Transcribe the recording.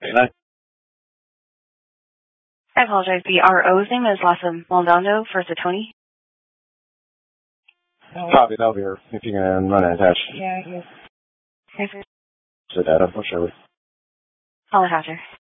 Good. I apologize. The RO's name is Lassa Maldonado for Zatoni. Copy, that'll be her. If you can run it attached. Yeah, yes. So data, for sure. I'll attach her.